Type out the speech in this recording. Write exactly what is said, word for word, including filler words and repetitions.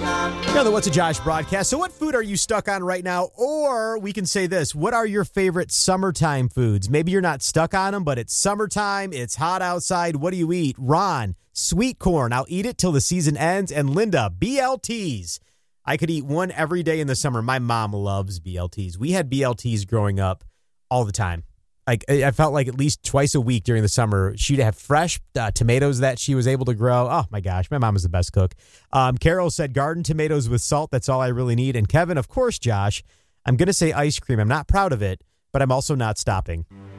Now the What's a Josh broadcast. So what food are you stuck on right now? Or we can say this, what are your favorite summertime foods? Maybe you're not stuck on them, but it's summertime, it's hot outside. What do you eat? Ron, sweet corn. I'll eat it till the season ends. And Linda, B L Ts. I could eat one every day in the summer. My mom loves B L Ts. We had B L Ts growing up all the time. Like I felt like at least twice a week during the summer, she'd have fresh uh, tomatoes that she was able to grow. Oh, my gosh. My mom is the best cook. Um, Carol said garden tomatoes with salt. That's all I really need. And Kevin, of course, Josh, I'm going to say ice cream. I'm not proud of it, but I'm also not stopping.